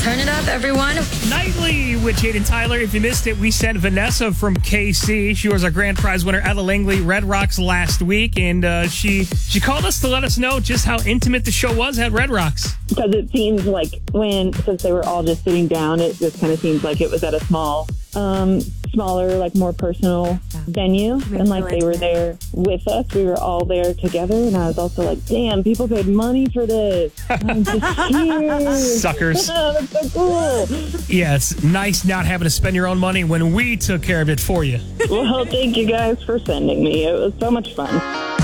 Turn it up, everyone. Nightly with Jade and Tyler. If you missed it, we sent Vanessa from KC. She was our grand prize winner, Ella Langley, Red Rocks last week, and she called us to let us know just how intimate the show was at Red Rocks. Because it seems like since they were all just sitting down, it just kind of seems like it was at a smaller, like more personal venue. And like they were there with us. We were all there together. And I was also like, damn, people paid money for this. I'm just here. Suckers. That's so cool. Yeah, it's nice not having to spend your own money when we took care of it for you. Well, thank you guys for sending me. It was so much fun.